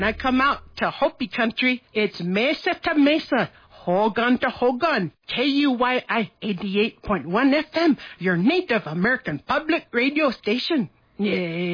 I come out to Hopi country, it's mesa to mesa, Hogan to Hogan, KUYI 88.1 FM, your Native American public radio station. Yeah.